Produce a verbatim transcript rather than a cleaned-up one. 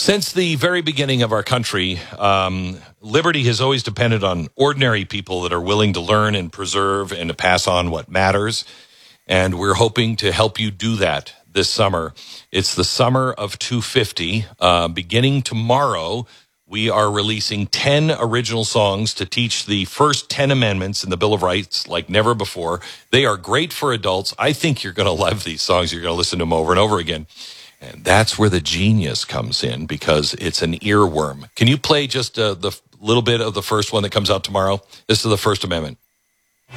Since the very beginning of our country, um, liberty has always depended on ordinary people that are willing to learn and preserve and to pass on what matters. And we're hoping to help you do that this summer. It's the summer of two fifty. Uh, beginning tomorrow, we are releasing ten original songs to teach the first ten amendments in the Bill of Rights like never before. They are great for adults. I think you're going to love these songs. You're going to listen to them over and over again. And that's where the genius comes in, because it's an earworm. Can you play just uh, the little bit of the first one that comes out tomorrow? This is the First Amendment.